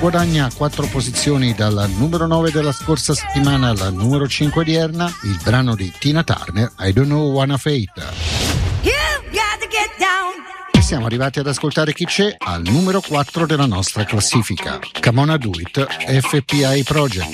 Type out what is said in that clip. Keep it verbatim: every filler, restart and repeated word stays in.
guadagna quattro posizioni dal numero nove della scorsa settimana alla numero cinque odierna, il brano di Tina Turner, I Don't Know Wanna Fate. E siamo arrivati ad ascoltare chi c'è al numero quattro della nostra classifica. Come On Do It, F P I Project.